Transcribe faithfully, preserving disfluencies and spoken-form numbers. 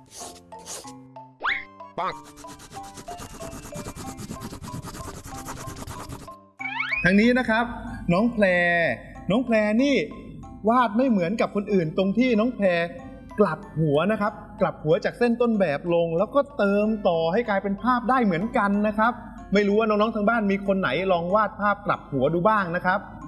ปังทางนี้นะครับน้องแพรน้องแพรนี่วาดไม่เหมือนกับคนอื่นตรงที่น้องแพรกลับหัวนะครับกลับหัวจากเส้นต้นแบบลงแล้วก็เติมต่อให้กลายเป็นภาพได้เหมือนกันนะครับไม่รู้ว่าน้องๆทางบ้านมีคนไหนลองวาดภาพกลับหัวดูบ้างนะครับ